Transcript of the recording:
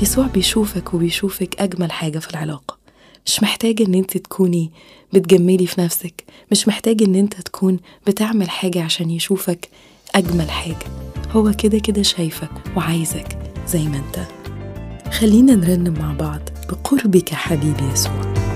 يسوع بيشوفك وبيشوفك أجمل حاجة في العلاقة. مش محتاج ان انت تكوني بتجملي في نفسك، مش محتاج ان انت تكون بتعمل حاجة عشان يشوفك أجمل حاجة. هو كده كده شايفك وعايزك زي ما انت. خلينا نرنم مع بعض بقربك حبيبي يسوع.